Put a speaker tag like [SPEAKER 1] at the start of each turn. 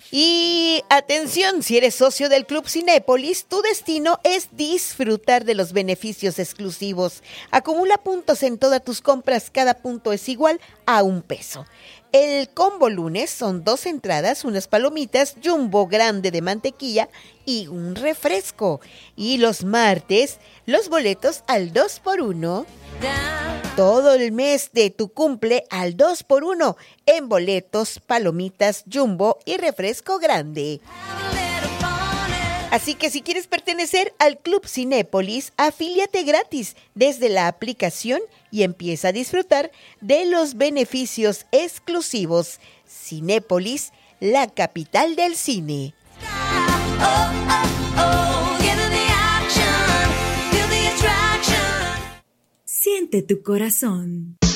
[SPEAKER 1] Y atención, si eres socio del Club Cinépolis, tu destino es disfrutar de los beneficios exclusivos. Acumula puntos en todas tus compras, cada punto es igual a $1. El combo lunes son 2 entradas, unas palomitas jumbo grande de mantequilla y un refresco. Y los martes, los boletos al 2x1. Todo el mes de tu cumple al 2x1 en boletos, palomitas, jumbo y refresco grande. Así que si quieres pertenecer al Club Cinépolis, afíliate gratis desde la aplicación y empieza a disfrutar de los beneficios exclusivos. Cinépolis, la capital del cine.
[SPEAKER 2] Siente tu corazón.